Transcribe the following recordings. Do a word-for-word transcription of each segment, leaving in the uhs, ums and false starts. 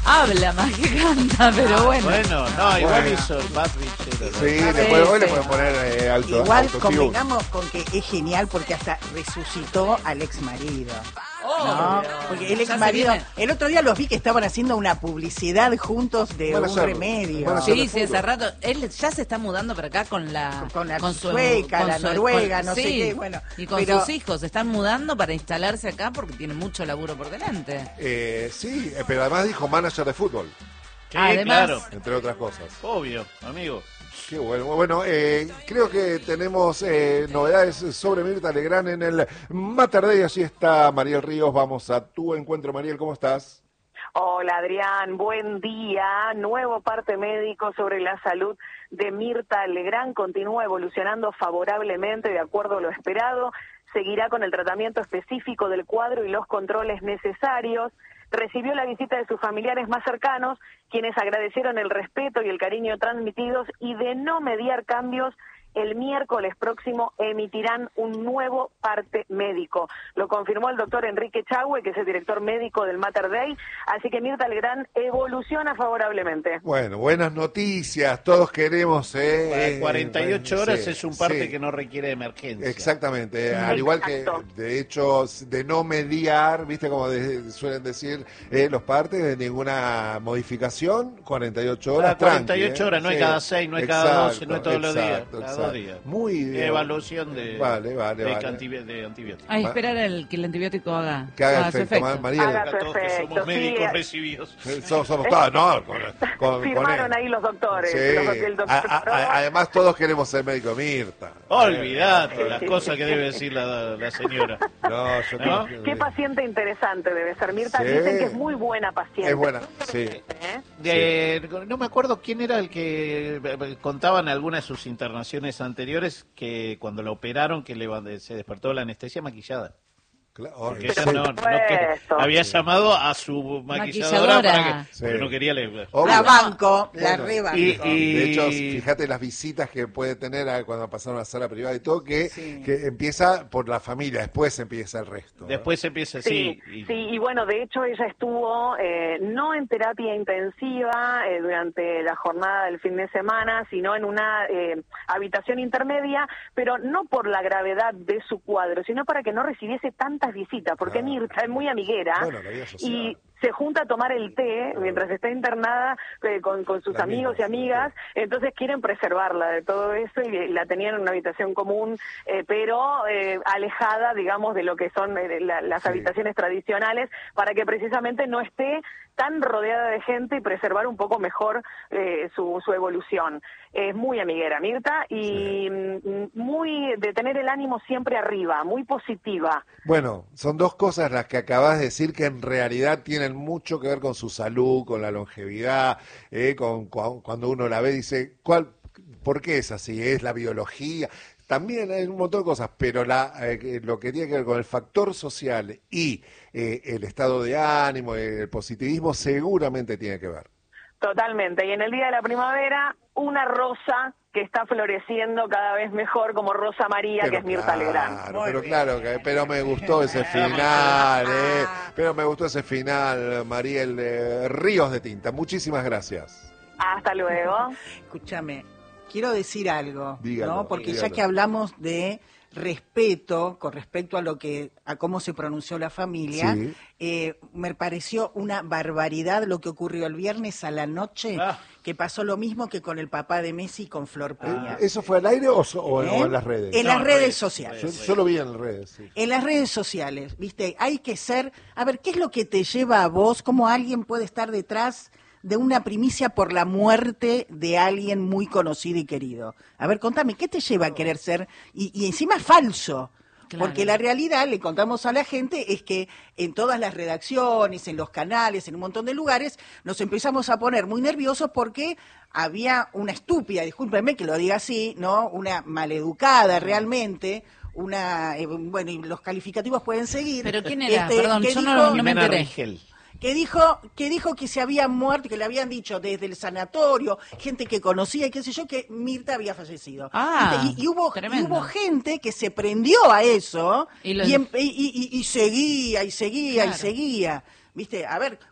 habla más que canta, pero ah, bueno. Bueno, no, igual bueno. hizo el Bad Bitch. Sí, después hoy le pueden poner eh, alto. Igual autotune. convengamos con que es genial porque hasta resucitó al ex marido. Oh, ¿no? Porque el ex marido, el otro día los vi que estaban haciendo una publicidad juntos de bueno, un ser, remedio. Bueno, sí, sí, hace rato. Él ya se está mudando para acá con la con la con su, sueca, con la su, noruega, con, no sí, sé qué, bueno. Y con pero, sus hijos se están mudando para instalarse acá porque tiene mucho laburo por delante. Eh, sí, pero además dijo manager de fútbol. Sí, además, claro. Entre otras cosas. Obvio, amigo. Qué bueno. Bueno, eh, creo que tenemos eh, novedades sobre Mirta Legrand en el Mater Dei. Allí está Mariel Ríos. Vamos a tu encuentro, Mariel. ¿Cómo estás? Hola, Adrián. Buen día. Nuevo parte médico sobre la salud de Mirta Legrand. Continúa evolucionando favorablemente de acuerdo a lo esperado. Seguirá con el tratamiento específico del cuadro y los controles necesarios. Recibió la visita de sus familiares más cercanos, quienes agradecieron el respeto y el cariño transmitidos, y de no mediar cambios, el miércoles próximo emitirán un nuevo parte médico. Lo confirmó el doctor Enrique Chahue, que es el director médico del Mater Dei, así que Mirta Legrand evoluciona favorablemente. Bueno, buenas noticias, todos queremos... Eh, cuarenta y ocho horas sí, es un parte sí. que no requiere emergencia. Exactamente, al Exacto. igual que, de hecho, de no mediar, viste como de, suelen decir eh, los partes, de ninguna modificación, cuarenta y ocho horas. Cada cuarenta y ocho tranqui, horas, no sí. es cada seis, no es Exacto, cada doce, no es todos los días. exacto, Cada exacto. dos días. Muy bien. Evaluación de, vale, vale, de, vale. antibi de antibióticos. Hay que esperar el, que el antibiótico haga, Que haga haga su efecto, efecto. Mariel. Haga su Todos que efecto, somos médicos sí. recibidos. Somos, somos todos, no, con, con, Firmaron con él. ahí los doctores. Sí. Los, el doctor A, a, además todos queremos ser médico Mirta. Olvidate las cosas que debe decir la, la señora. No, yo ¿No? creo que- Qué paciente interesante debe ser Mirta. Sí. Dicen que es muy buena paciente. Es buena, sí. ¿Eh? De, no me acuerdo quién era el que contaban en algunas de sus internaciones anteriores que cuando la operaron que le, se despertó la anestesia maquillada. Claro, Porque sí. ella no, no que- había llamado a su maquilladora, Maquilladora. para que, Sí. porque no quería leer. Obvio. la banco, la Bueno, rebanco. y- y- De hecho, fíjate las visitas que puede tener a- cuando pasaron a la sala privada y todo, que, Sí. que empieza por la familia, después empieza el resto. ¿eh? Después empieza así. Sí, sí, y bueno, de hecho ella estuvo eh, no en terapia intensiva eh, durante la jornada del fin de semana, sino en una eh, habitación intermedia, pero no por la gravedad de su cuadro, sino para que no recibiese tantas visitas, porque Claro. Mirta es muy amiguera Bueno, la vida social. y se junta a tomar el té mientras está internada eh, con, con sus Las amigos mismas, y amigas, entonces quieren preservarla de todo eso y la tenían en una habitación común, eh, pero eh, alejada, digamos, de lo que son eh, la, las Sí. habitaciones tradicionales, para que precisamente no esté tan rodeada de gente y preservar un poco mejor eh, su, su evolución. Es muy amiguera Mirta y Sí. mm, muy de tener el ánimo siempre arriba, muy positiva. Bueno, son dos cosas las que acabas de decir que en realidad tienen mucho que ver con su salud, con la longevidad, eh, con, cu- cuando uno la ve dice, ¿cuál, ¿por qué es así? ¿Es la biología? También hay un montón de cosas, pero la, eh, lo que tiene que ver con el factor social y eh, el estado de ánimo, el positivismo, seguramente tiene que ver. Totalmente. Y en el día de la primavera, una rosa que está floreciendo cada vez mejor como Rosa María, Pero que es Mirta Legrand. claro, pero claro, que, pero me gustó ese final, eh, pero me gustó ese final, Mariel eh, Ríos de Tinta. Muchísimas gracias. Hasta luego. Escúchame, quiero decir algo, Dígalo, ¿no? Porque dígalo. ya que hablamos de respeto con respecto a lo que a cómo se pronunció la familia, Sí. eh, me pareció una barbaridad lo que ocurrió el viernes a la noche, Ah. que pasó lo mismo que con el papá de Messi y con Flor Peña. ¿Eso fue al aire o, so- o- ¿Eh? o en las redes? En No, las en redes redes, sociales. Yo, yo lo vi en las redes, sí. En las redes sociales, ¿viste? Hay que ser... A ver, ¿qué es lo que te lleva a vos? ¿Cómo alguien puede estar detrás de una primicia por la muerte de alguien muy conocido y querido? A ver, contame, ¿qué te lleva a querer ser? Y, y encima es falso. Claro. Porque la realidad, le contamos a la gente, es que en todas las redacciones, en los canales, en un montón de lugares, nos empezamos a poner muy nerviosos porque había una estúpida, discúlpenme que lo diga así, ¿no? Una maleducada realmente, una, eh, bueno, y los calificativos pueden seguir. ¿Pero quién era? Este, Perdón, que yo no- dijo- no me Jimena enteré. Rigel. que dijo que dijo que se había muerto, que le habían dicho desde el sanatorio, gente que conocía y qué sé yo, que Mirta había fallecido. Ah, ¿Viste? y, y hubo, y tremendo. hubo gente que se prendió a eso Y y, los- em- y- y- y seguía y seguía Claro. y seguía. ¿Viste? A ver,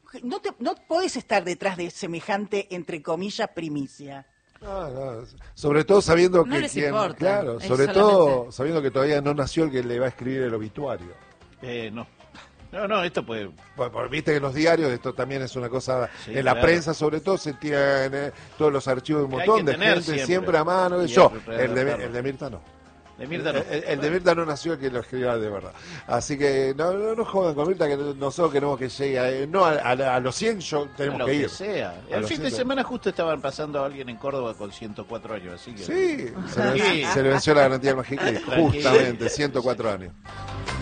no, te, no podés estar detrás de semejante, entre comillas, primicia. No, no, sobre todo sabiendo No que les quien- importa, claro, es sobre solamente- todo sabiendo que todavía no nació el que le va a escribir el obituario. Eh, no. No, no, esto puede... Bueno, porque viste que en los diarios esto también es una cosa, Sí, en la claro. prensa sobre todo se tiene todos los archivos de un Que hay montón que de tener gente siempre, siempre. a mano. Y Yo, hay que el de, redactarlo. el de Mirta no. De Mirta no. El, el de Mirta no nació el que lo escriba de verdad. Así que no, no, no jodan con Mirta, que nosotros queremos que llegue a, no, a, a- a los cien yo tenemos lo que que ir. sea. A El los fin de cien. semana justo estaban pasando a alguien en Córdoba con ciento cuatro años, así que... Sí, se le, Sí. se le venció la garantía del Magic League, Tranquilo. justamente, ciento cuatro años.